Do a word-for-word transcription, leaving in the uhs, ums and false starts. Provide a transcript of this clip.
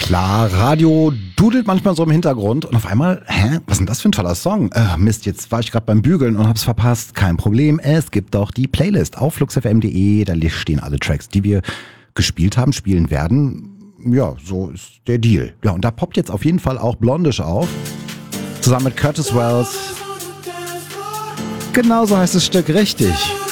Klar, Radio dudelt manchmal so im Hintergrund und auf einmal, hä, was ist denn das für ein toller Song? Äh, Mist, jetzt war ich gerade beim Bügeln und hab's verpasst. Kein Problem, es gibt doch die Playlist auf fluxfm punkt de, da stehen alle Tracks, die wir gespielt haben, spielen werden. Ja, so ist der Deal. Ja, und da poppt jetzt auf jeden Fall auch Blondish auf, zusammen mit Curtis Wells. Genau so heißt das Stück, richtig.